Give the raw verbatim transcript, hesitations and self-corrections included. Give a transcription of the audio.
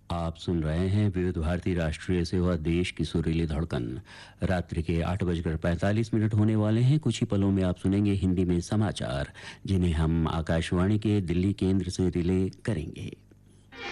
आप सुन रहे हैं विविध भारती राष्ट्रीय सेवा देश की सुरीली धड़कन। रात्रि के आठ बजकर पैंतालीस मिनट होने वाले हैं। कुछ ही पलों में आप सुनेंगे हिंदी में समाचार, जिन्हें हम आकाशवाणी के दिल्ली केंद्र से रिले करेंगे।